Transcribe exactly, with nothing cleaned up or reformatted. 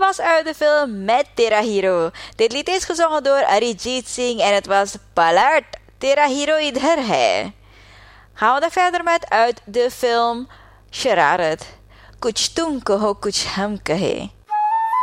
was uit de film Met Tera Hero. Dit lied is gezongen door Arijit Singh en het was Palart, Tera Hero Idhar Hai. Gaan we dan verder met uit de film Shararat. Kuch tum kaho, kuch hum kahe.